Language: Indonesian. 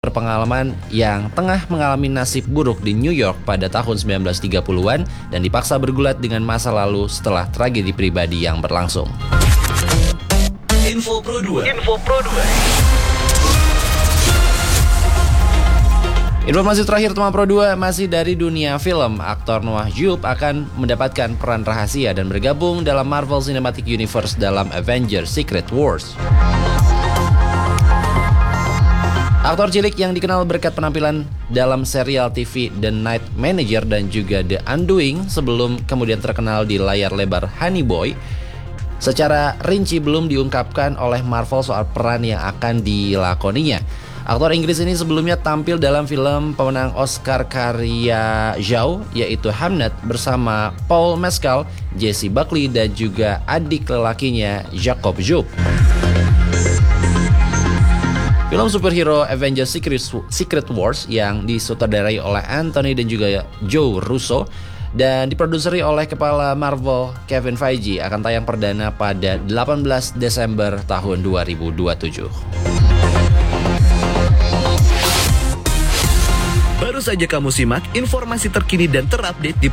berpengalaman yang tengah mengalami nasib buruk di New York pada tahun 1930-an dan dipaksa bergulat dengan masa lalu setelah tragedi pribadi yang berlangsung. Info Pro 2. Informasi terakhir Teman Pro 2 masih dari dunia film. Aktor Noah Jupe akan mendapatkan peran rahasia dan bergabung dalam Marvel Cinematic Universe dalam Avengers Secret Wars. Aktor cilik yang dikenal berkat penampilan dalam serial TV The Night Manager dan juga The Undoing sebelum kemudian terkenal di layar lebar Honey Boy, secara rinci belum diungkapkan oleh Marvel soal peran yang akan dilakoninya. Aktor Inggris ini sebelumnya tampil dalam film pemenang Oscar karya Zhao, yaitu Hamnet, bersama Paul Mescal, Jessie Buckley, dan juga adik lelakinya Jacob Joub. Film superhero Avengers Secret Wars yang disutradarai oleh Anthony dan juga Joe Russo dan diproduseri oleh kepala Marvel Kevin Feige akan tayang perdana pada 18 Desember tahun 2027. Baru saja kamu simak informasi terkini dan terupdate di